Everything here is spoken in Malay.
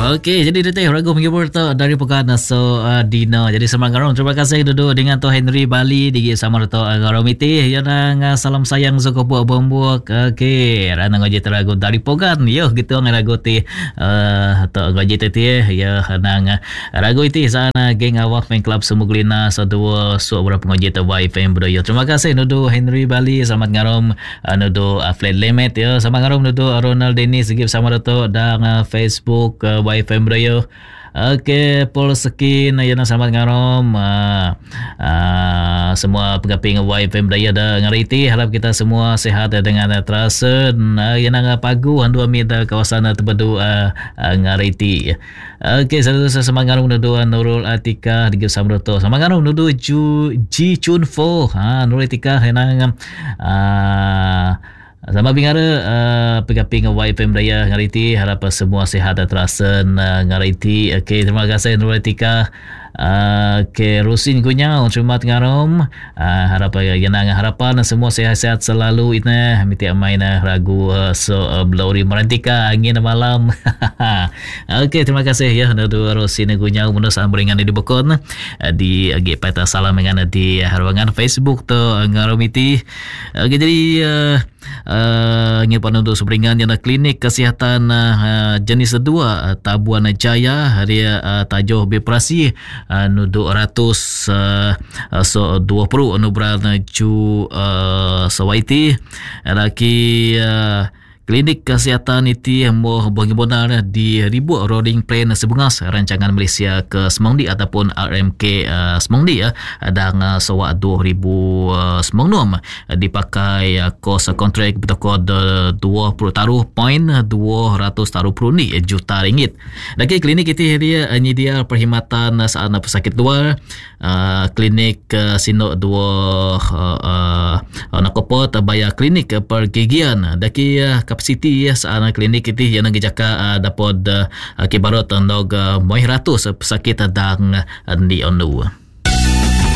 Okey, jadi detik ragu menghibur tu dari Pekan Dina. Jadi semangat terima kasih duduk dengan Tu Henry Bali di sama tu Garomiti yang salam sayang Zokopo Bombuak. Okey, rana ngaji teragu dari Pekan. Yo gitu ngaragu ti tu ngaji ti ya nang ragu ti sana geng awak fan club Semuglina sadua berapa ngaji tu YFM bro. Yo terima kasih duduk Henry Bali selamat ngarom duduk Flat Limit ya selamat ngarom duduk Ronald Dennis gib sama tu dan Facebook YFM Brayo. Okey, Paul Sekin yana selamat ngarom semua pengaping YFM Brayo dah ngariti harap kita semua sihat dengan terasa yana pagu handu amid kawasan terpadu ngariti. Okey, saya selamat ngarom nudu Nurul Atika di Samroto. Selamat ngarom nudu Ji Chun Fo Nurul Atika yana sama bingara pegaping YFM Raya ngariti harap semua sihat dan terasa ngariti. Okey, terima kasih Nurul Atika. Okey, Rusin Gunyau terima ngarom harap yang harapan semua sihat-sihat selalu ini miti main ragu Blori Merantika angin malam. Okey, terima kasih ya Nurul Rusin Gunyau menus ambringan di Bokon di peta salam dengan di ruangan Facebook tu ngaromiti. Okey, jadi ingin untuk seberingan yang klinik kesihatan jenis 2 Tabuan Jaya hari tajuh beoperasi nudu 120 nubran ju sawaiti laki klinik kesihatan itu mau benar di ribu rolling plan sebungas rancangan Malaysia ke Semangdi ataupun RMK Semangdi ya dan sewa 2000 Semangnom dipakai kos kontrak berkod 20 taruh point 200 taruh peruni juta ringgit. Lagi klinik itu dia nyedia perkhidmatan saat pesakit luar klinik sinok 2 nakopot bayar klinik pergigian daki kapasiti saat klinik itu yang ngejaka dapat kibarat ndog 100 pesakit dan di ondu.